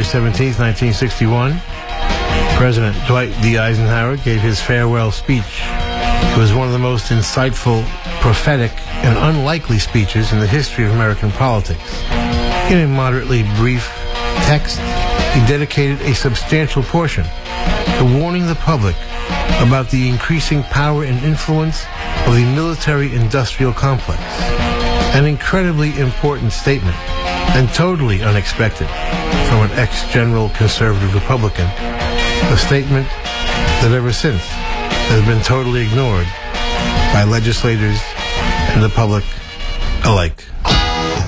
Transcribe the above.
17, 1961, President Dwight D. Eisenhower gave his farewell speech. It was one of the most insightful, prophetic, and unlikely speeches in the history of American politics. In a moderately brief text, he dedicated a substantial portion to warning the public about the increasing power and influence of the military-industrial complex. An incredibly important statement, and totally unexpected from an ex-general conservative Republican, a statement that ever since has been totally ignored by legislators and the public alike.